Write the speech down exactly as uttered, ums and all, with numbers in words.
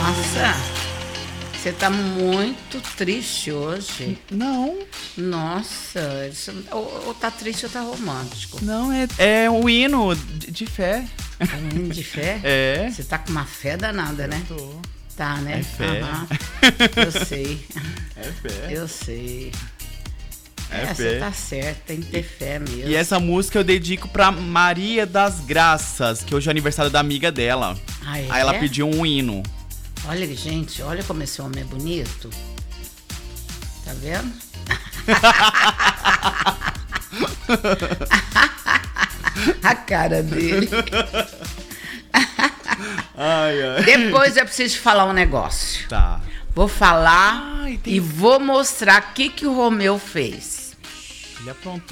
Nossa, você tá muito triste hoje. Não, Nossa, isso, ou, ou tá triste ou tá romântico. não, é, é um hino de, de fé. Um hino de fé? É. Você tá com uma fé danada, né? Tô. Tá, né? É fé. Aham. Eu sei. É fé. Eu sei. É É, fé. você tá certo, tem que ter fé mesmo. E essa música eu dedico pra Maria das Graças, que hoje é o aniversário da amiga dela. Ah, é? Aí ela pediu um hino. Olha, gente, olha como esse homem é bonito. Tá vendo? A cara dele. Ai, ai. Depois eu preciso te falar um negócio. Tá. Vou falar Ai, tem- e vou mostrar o que, que o Romeu fez. Ele aprontou.